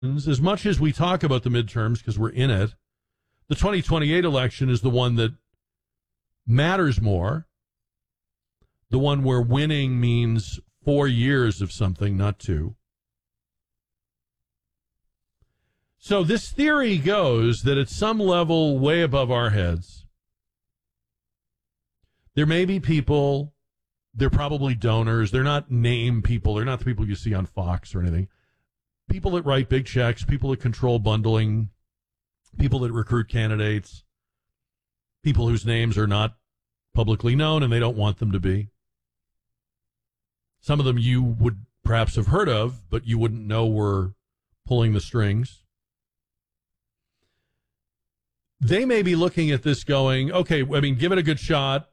as much as we talk about the midterms because we're in it, the 2028 election is the one that matters more. The one where winning means 4 years of something, not 2. So this theory goes that at some level way above our heads, there may be people, they're probably donors, they're not name people, they're not the people you see on Fox or anything. People that write big checks, people that control bundling, people that recruit candidates, people whose names are not publicly known and they don't want them to be. Some of them you would perhaps have heard of, but you wouldn't know were pulling the strings. They may be looking at this going, okay, I mean, give it a good shot,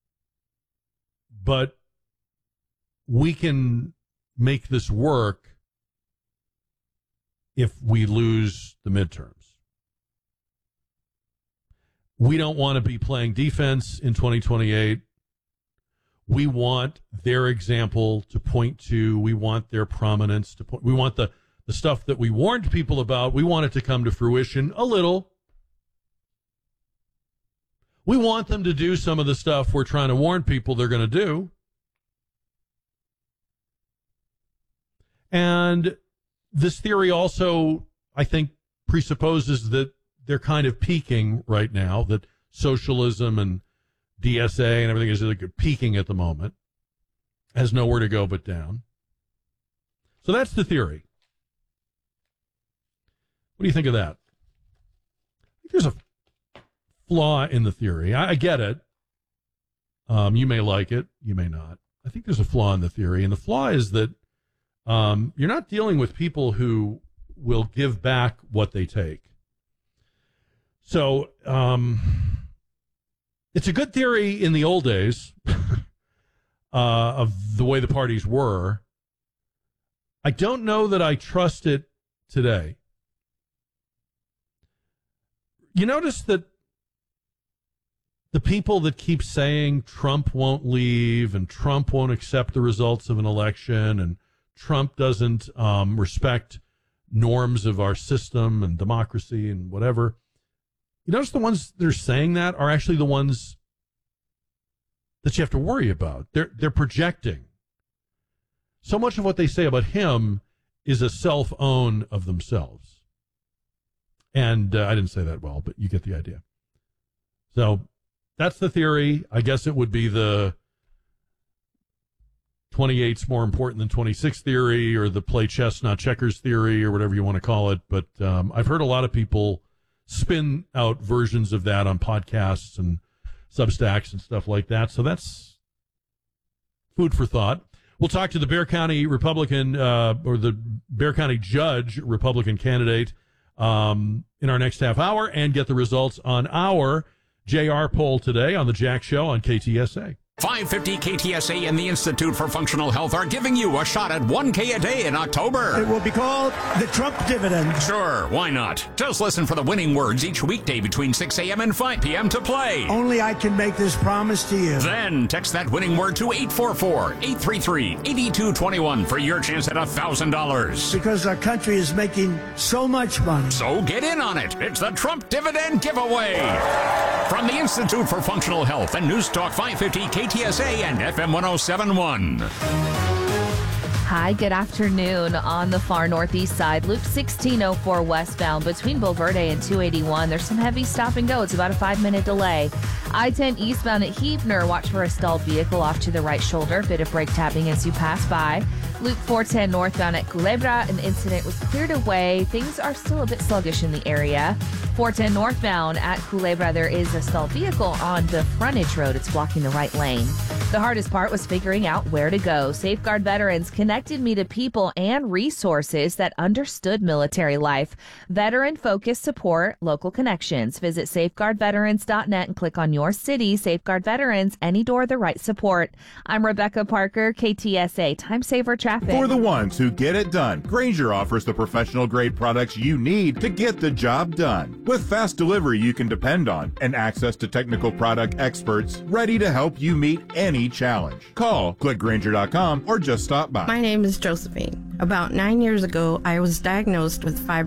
but we can make this work if we lose the midterms. We don't want to be playing defense in 2028. We want their example to point to. We want their prominence to point. We want the stuff that we warned people about. We want it to come to fruition a little. We want them to do some of the stuff we're trying to warn people they're going to do. And this theory also, I think, presupposes that they're kind of peaking right now, that socialism and DSA and everything is like peaking at the moment, has nowhere to go but down. So that's the theory. What do you think of that? I think there's a flaw in the theory. I get it. You may like it. You may not. I think there's a flaw in the theory. And the flaw is that you're not dealing with people who will give back what they take. So it's a good theory in the old days of the way the parties were. I don't know that I trust it today. You notice that the people that keep saying Trump won't leave and Trump won't accept the results of an election and Trump doesn't respect norms of our system and democracy and whatever, you notice the ones that are saying that are actually the ones that you have to worry about. They're projecting. So much of what they say about him is a self-own of themselves. And I didn't say that well, but you get the idea. So that's the theory. I guess it would be the 28's more important than 26 theory or the play chess, not checkers theory or whatever you want to call it. But I've heard a lot of people spin out versions of that on podcasts and Substacks and stuff like that. So that's food for thought. We'll talk to the Bexar County Republican or the Bexar County Judge Republican candidate in our next half hour and get the results on our JR poll today on the Jack Show on KTSA. 550 KTSA and the Institute for Functional Health are giving you a shot at $1K a day in October. It will be called the Trump dividend. Sure, why not? Just listen for the winning words each weekday between 6 a.m. and 5 p.m. to play. Only I can make this promise to you. Then text that winning word to 844-833-8221 for your chance at $1,000. Because our country is making so much money. So get in on it. It's the Trump dividend giveaway. From the Institute for Functional Health and News Talk 550 KTSA and FM 1071. Hi, good afternoon. On the far northeast side, Loop 1604 westbound between Bulverde and 281. There's some heavy stop and go. It's about a 5-minute delay. I-10 eastbound at Heebner. Watch for a stalled vehicle off to the right shoulder. Bit of brake tapping as you pass by. Loop 410 northbound at Culebra. An incident was cleared away. Things are still a bit sluggish in the area. 410 northbound at Culebra. There is a stalled vehicle on the frontage road. It's blocking the right lane. The hardest part was figuring out where to go. Safeguard Veterans connected me to people and resources that understood military life. Veteran-focused support, local connections. Visit safeguardveterans.net and click on your city. Safeguard Veterans, any door, the right support. I'm Rebecca Parker, KTSA, Time Saver Traffic. For the ones who get it done, Grainger offers the professional-grade products you need to get the job done. With fast delivery you can depend on and access to technical product experts ready to help you meet any any challenge. Call, click Grainger.com, or just stop by. My name is Josephine. About 9 years ago, I was diagnosed with